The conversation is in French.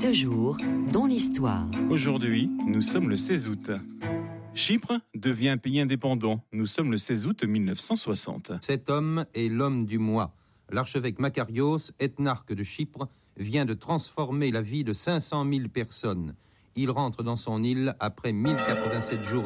Ce jour, dans l'histoire. Aujourd'hui, nous sommes le 16 août. Chypre devient un pays indépendant. Nous sommes le 16 août 1960. Cet homme est l'homme du mois. L'archevêque Makarios, ethnarque de Chypre, vient de transformer la vie de 500 000 personnes. Il rentre dans son île après 1087 jours